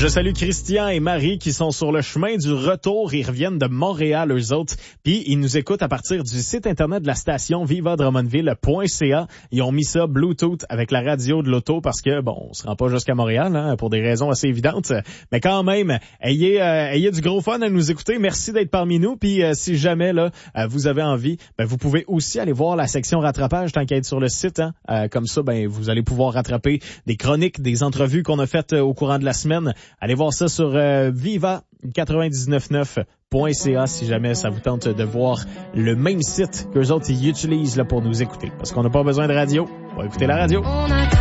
Je salue Christian et Marie qui sont sur le chemin du retour. Ils reviennent de Montréal, eux autres. Puis, ils nous écoutent à partir du site internet de la station vivadrummondville.ca. Ils ont mis ça Bluetooth avec la radio de l'auto parce que, bon, on se rend pas jusqu'à Montréal, hein, pour des raisons assez évidentes. Mais quand même, ayez du gros fun à nous écouter. Merci d'être parmi nous. Puis, si jamais, là, vous avez envie, ben, vous pouvez aussi aller voir la section rattrapage tant qu'à être sur le site, hein. Comme ça, ben, vous allez pouvoir rattraper des chroniques, des entrevues qu'on a faites au courant de la semaine. Allez voir ça sur viva999.ca si jamais ça vous tente de voir le même site qu'eux autres ils utilisent là, pour nous écouter. Parce qu'on n'a pas besoin de radio, on va écouter la radio.